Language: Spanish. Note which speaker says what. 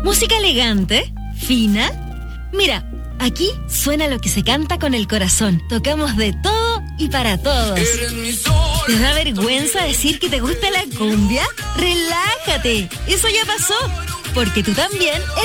Speaker 1: Música elegante, fina. Mira, aquí suena lo que se canta con el corazón. Tocamos de todo y para todos. ¿Te da vergüenza decir que te gusta la cumbia? ¡Relájate! Eso ya pasó, porque tú también